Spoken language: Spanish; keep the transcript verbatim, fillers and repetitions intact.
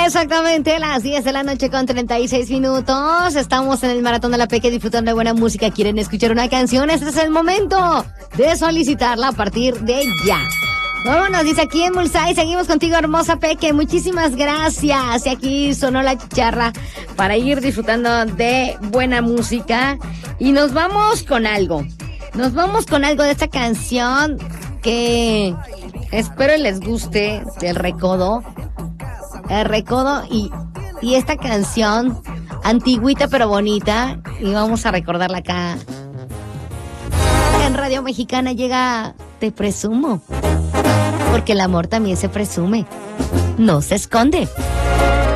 Exactamente, las diez de la noche con treinta y seis minutos. Estamos en el Maratón de la Peque disfrutando de buena música. ¿Quieren escuchar una canción? Este es el momento de solicitarla a partir de ya. Vámonos, dice aquí en Mulsay. Seguimos contigo, hermosa Peque. Muchísimas gracias. Y aquí sonó la chicharra para ir disfrutando de buena música. Y nos vamos con algo. Nos vamos con algo de esta canción que espero les guste, del Recodo. El Recodo y, y esta canción antigüita pero bonita. Y vamos a recordarla acá. En Radio Mexicana llega Te Presumo. Porque el amor también se presume. No se esconde.